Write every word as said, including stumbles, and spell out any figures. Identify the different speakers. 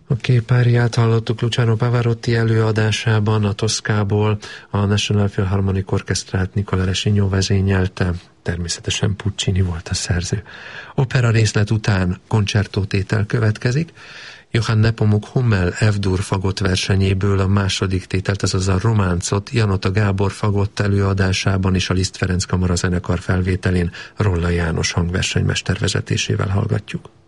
Speaker 1: A képáriát hallottuk Luciano Pavarotti előadásában, a Toszkából, a National Philharmonic Orchestrát Nicola Rescignó vezényelte, természetesen Puccini volt a szerző. Opera részlet után koncertótétel következik, Johann Nepomuk Hummel F-dur fagott versenyéből a második tételt, azaz a románcot Janota Gábor fagott előadásában és a Liszt Ferenc Kamara zenekar felvételén Rolla János hangversenymester vezetésével hallgatjuk.